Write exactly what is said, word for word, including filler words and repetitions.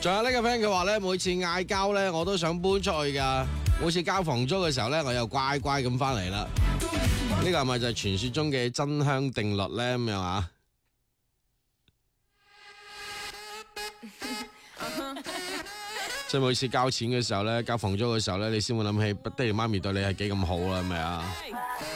仲有呢個 friend 佢話咧，每次嗌交咧，我都想搬出去噶。每次交房租嘅時候咧，我又乖乖咁翻嚟啦。呢個係咪就係傳說中嘅真香定律咧？咁樣啊？即係每次交錢嘅時候咧，交房租嘅時候咧，你先會諗起爹哋媽咪對你係幾咁好啦，係咪啊？